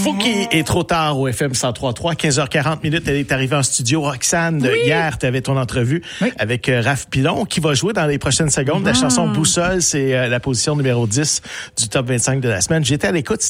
Fouki est trop tard au FM 103.3. 15h40 minutes, elle est arrivée en studio. Roxane, hier, tu avais ton entrevue avec Raph Pilon qui va jouer dans les prochaines secondes. La chanson Boussole, c'est la position numéro 10 du top 25 de la semaine. J'étais à l'écoute.